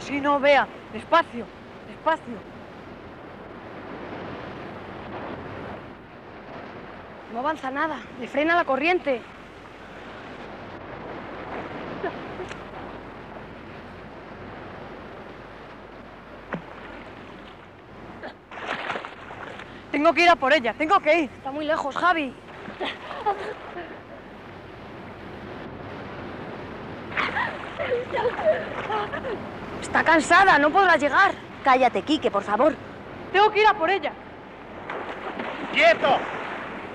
Sí, no, vea. Despacio, despacio. No avanza nada. Le frena la corriente. Tengo que ir a por ella, tengo que ir. Está muy lejos, Javi. Está cansada, no podrá llegar. Cállate, Quique, por favor. Tengo que ir a por ella. ¡Quieto!